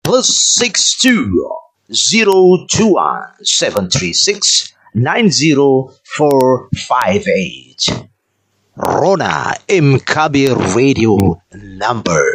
+62 021 736 90458. Rona Mkabi Radio number.